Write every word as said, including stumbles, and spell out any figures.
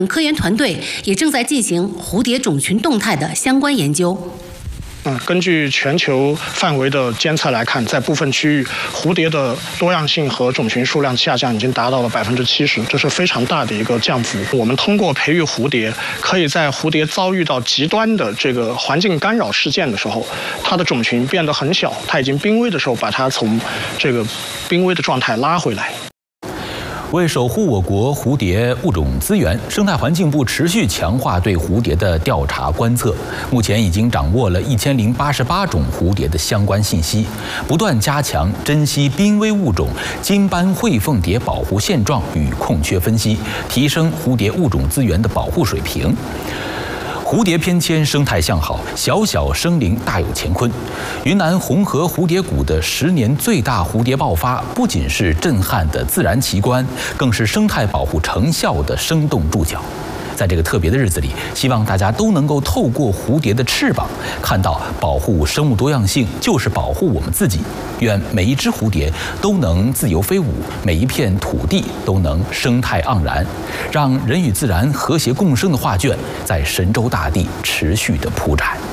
科研团队也正在进行蝴蝶种群动态的相关研究。 嗯，根据全球范围的监测来看，在部分区域，蝴蝶的多样性和种群数量下降已经达到了百分之七十，这是非常大的一个降幅。我们通过培育蝴蝶，可以在蝴蝶遭遇到极端的这个环境干扰事件的时候，它的种群变得很小，它已经濒危的时候，把它从这个濒危的状态拉回来。 为守护我国蝴蝶物种资源，生态环境部持续强化对蝴蝶的调查观测。目前已经掌握了一千零八十八种蝴蝶的相关信息，不断加强珍稀濒危物种金斑喙凤蝶保护现状与空缺分析，提升蝴蝶物种资源的保护水平。蝴蝶翩跹，生态向好，小小生灵大有乾坤。云南红河蝴蝶谷的十年最大蝴蝶爆发，不仅是震撼的自然奇观，更是生态保护成效的生动注脚。在这个特别的日子里，希望大家都能够透过蝴蝶的翅膀，看到保护生物多样性就是保护我们自己。愿每一只蝴蝶都能自由飞舞，每一片土地都能生态盎然，让人与自然和谐共生的画卷在神州大地持续的铺展。